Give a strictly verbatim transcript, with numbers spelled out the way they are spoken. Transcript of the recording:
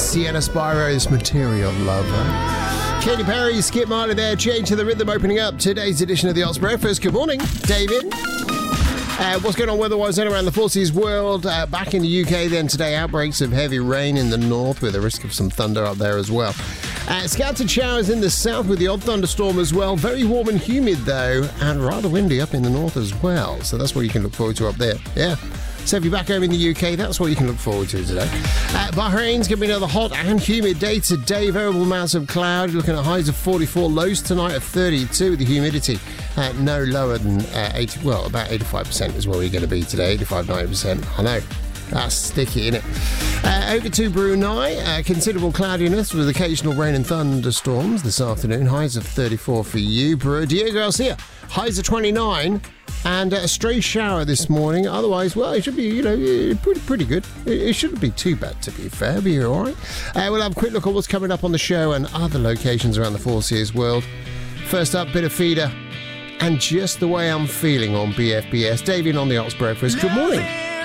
Sienna Spiro's Material Lover. Katy Perry, Skip Marley there, Change to the Rhythm opening up today's edition of the Ox Breakfast. Good morning, David. Uh, what's going on weather-wise then around the Four Seas world? Uh, back in the U K then today, outbreaks of heavy rain in the north with a risk of some thunder up there as well. Uh, scattered showers in the south with the odd thunderstorm as well. Very warm and humid though, and rather windy up in the north as well. So that's what you can look forward to up there. Yeah. So if you're back home in the U K, that's what you can look forward to today. Uh, Bahrain's going to be another hot and humid day today. Variable amounts of cloud. Looking at highs of forty-four, lows tonight of thirty-two. The humidity uh, no lower than uh, eighty. Well, about eighty-five percent is where we're going to be today. eighty-five, ninety percent. I know. That's sticky, isn't it? Uh, over to Brunei, uh, considerable cloudiness with occasional rain and thunderstorms this afternoon. Highs of thirty-four for you. Diego Garcia, highs of twenty-nine. And a stray shower this morning. Otherwise, well, it should be, you know, pretty pretty good. It shouldn't be too bad, to be fair. Be all right. Uh, we'll have a quick look at what's coming up on the show and other locations around the Four Seas world. First up, bit of Feeder and Just the Way I'm Feeling on B F B S. David on the Ox Breakfast. Good morning.